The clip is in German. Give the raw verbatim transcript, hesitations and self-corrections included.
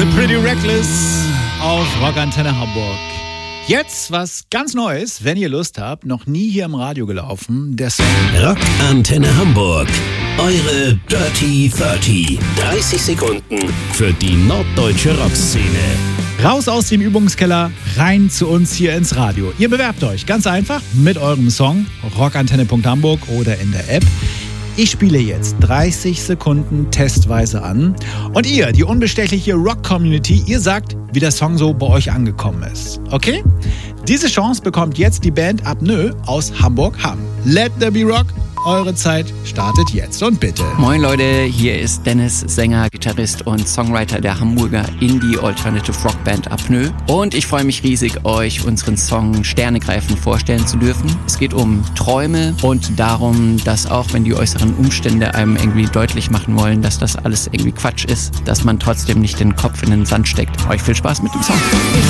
The Pretty Reckless auf Rockantenne Hamburg. Jetzt was ganz Neues, wenn ihr Lust habt, noch nie hier im Radio gelaufen, der Song Rockantenne Hamburg, eure Dirty dreißig. dreißig Sekunden für die norddeutsche Rockszene. Raus aus dem Übungskeller, rein zu uns hier ins Radio. Ihr bewerbt euch ganz einfach mit eurem Song rockantenne punkt hamburg oder in der App. Ich spiele jetzt dreißig Sekunden testweise an und ihr, die unbestechliche Rock-Community, ihr sagt, wie der Song so bei euch angekommen ist. Okay? Diese Chance bekommt jetzt die Band Apnoe aus Hamburg-Hamm. Let there be rock. Eure Zeit startet jetzt und bitte. Moin Leute, hier ist Dennis, Sänger, Gitarrist und Songwriter der Hamburger Indie-Alternative-Rock-Band Apnoe. Und ich freue mich riesig, euch unseren Song Sternegreifen vorstellen zu dürfen. Es geht um Träume und darum, dass auch wenn die äußeren Umstände einem irgendwie deutlich machen wollen, dass das alles irgendwie Quatsch ist, dass man trotzdem nicht den Kopf in den Sand steckt. Euch viel Spaß mit dem Song.